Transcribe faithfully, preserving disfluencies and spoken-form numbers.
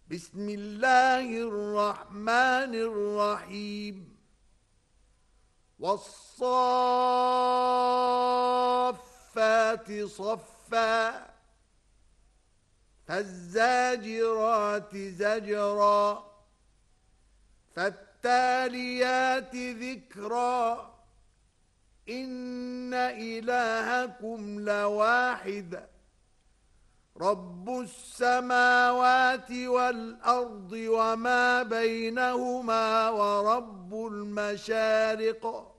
بسم الله الرحمن الرحيم والصافات صفا فالزاجرات زجرا فالتاليات ذكرا إن إلهكم لواحد رب السماوات والأرض وما بينهما ورب المشارق